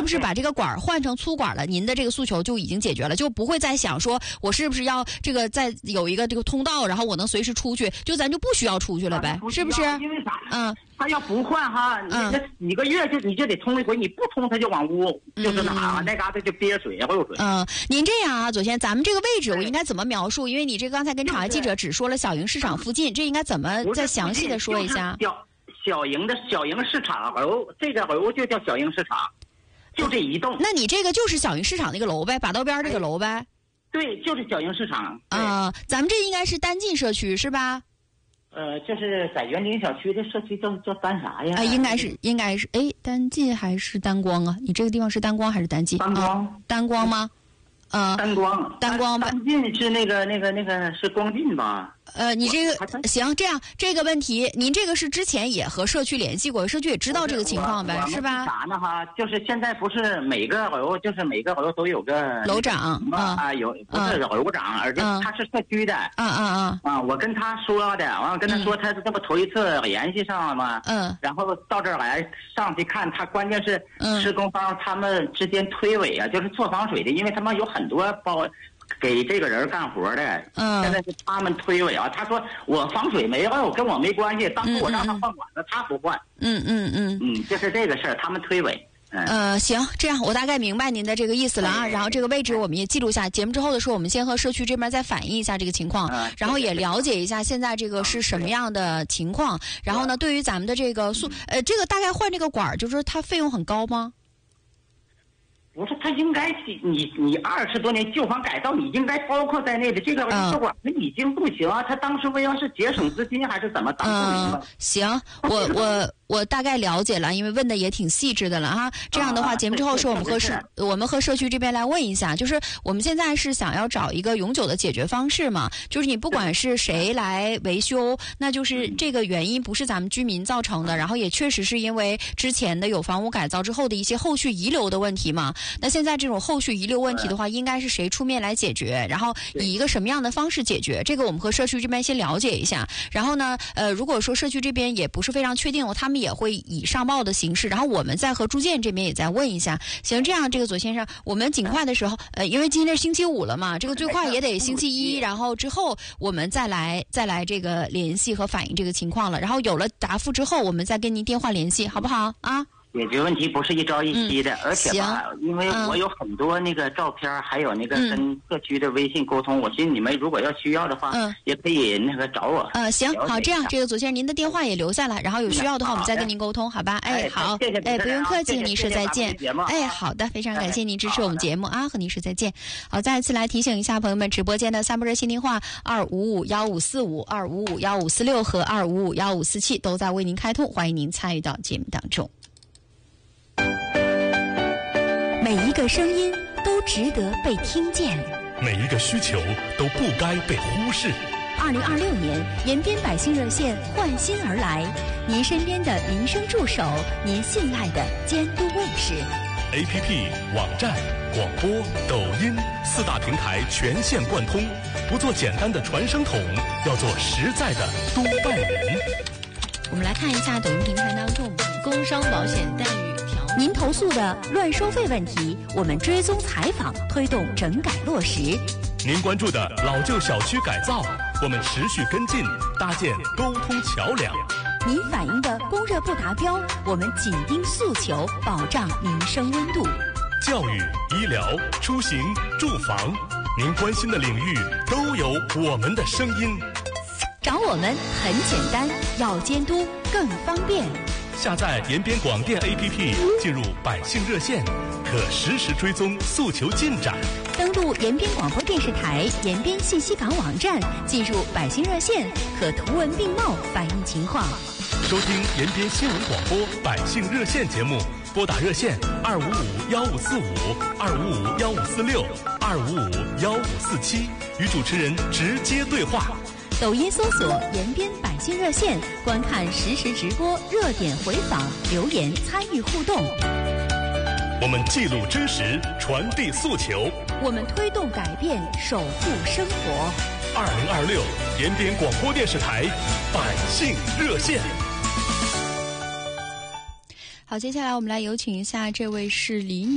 是把这个管换成粗管了，您的这个诉求就已经解决了，就不会再想说我是不是要这个再有一个这个通道，然后我能随时出去，就咱就不需要出去了呗，是不是？ 因为啥？他要不换哈，你这几个月你就得冲一回，你不冲他就往屋，就是那嘎达就憋水会有水。 您这样啊，左先，咱们这个位置我应该怎么描述？因为你这刚才跟场外记者只说了小营市场附近，这应该怎么再详细的说一下？ 小营市场楼，这个楼就叫小营市场，就这一栋。 那你这个就是小营市场那个楼呗，把道边这个楼呗？ 对，就是小营市场。 咱们这应该是单进社区是吧？ 就是在园林小区的社区叫单啥呀？ 应该是，单进还是单光啊？你这个地方是单光还是单进？单光吗？ 单光吧。单进是那个是光进吧？ 你这个行，这样这个问题，您这个是之前也和社区联系过，社区也知道这个情况呗，是吧？ 啥呢哈？就是现在不是每个楼都有个楼长有不是楼长，而且他是社区的。我跟他说的，完了跟他说他是这么头一次联系上了嘛。然后到这儿来上去看他，关键是施工方他们之间推诿啊，就是做防水的，因为他们有很多给这个人干活的，现在是他们推诿啊。他说我防水没有，跟我没关系。当初我让他换管子，他不换。就是这个事儿，他们推诿。 行，这样我大概明白您的这个意思了啊。然后这个位置我们也记录下，节目之后的时候，我们先和社区这边再反映一下这个情况，然后也了解一下现在这个是什么样的情况。然后呢，对于咱们的这个这个大概换这个管，就是它费用很高吗？ 不是，他应该你20多年旧房改造，你应该包括在内的。这个管子已经不行啊，他当时为要是节省资金还是怎么？ 行，我大概了解了，因为问的也挺细致的了哈。这样的话，节目之后说我们和社区这边来问一下，就是我们现在是想要找一个永久的解决方式嘛，就是你不管是谁来维修，那就是这个原因不是咱们居民造成的，然后也确实是因为之前的有房屋改造之后的一些后续遗留的问题嘛。那现在这种后续遗留问题的话，应该是谁出面来解决，然后以一个什么样的方式解决，这个我们和社区这边先了解一下。然后呢，如果说社区这边也不是非常确定，他们也会以上报的形式，然后我们再和住建这边也再问一下。行，这样这个左先生，我们尽快的时候，因为今天是星期五了嘛，这个最快也得星期一，然后之后我们再来这个联系和反映这个情况了。然后有了答复之后，我们再跟您电话联系，好不好啊？ 解决问题不是一朝一夕的，而且吧，因为我有很多那个照片，还有那个跟社区的微信沟通，我寻思你们如果要需要的话，也可以那个找我。 行，好，这样这个左先生您的电话也留下了，然后有需要的话我们再跟您沟通，好吧？好，不用客气，女士再见。好的，非常感谢您支持我们节目啊，和女士再见。好，再次来提醒一下朋友们，直播间的3部热线电话2551545、2551546和2551547都在为您开通，欢迎您参与到节目当中。 每一个声音都值得被听见， 每一个需求都不该被忽视。 2026年，延边百姓热线换新而来，您身边的民生助手，您信赖的监督卫士。 APP、网站、广播、抖音4大平台全线贯通，不做简单的传声筒，要做实在的督办人。 我们来看一下抖音平台当中，工伤保险待遇。 您投诉的乱收费问题，我们追踪采访，推动整改落实。 您关注的老旧小区改造，我们持续跟进，搭建沟通桥梁。 您反映的供热不达标，我们紧盯诉求，保障民生温度。 教育、医疗、出行、住房，您关心的领域都有我们的声音。 找我们很简单，要监督更方便。 下载延边广电 APP， 进入百姓热线，可实时追踪诉求进展。 登录延边广播电视台延边信息港网站，进入百姓热线，可图文并茂反映情况。 收听延边新闻广播百姓热线节目，拨打热线2551545、2551546、2551547，与主持人直接对话。 抖音搜索延边百姓热线，观看实时直播、热点回访、留言参与互动。 我们记录真实，传递诉求， 我们推动改变，守护生活。 2026延边广播电视台百姓热线。 好，接下来我们来有请一下这位是李女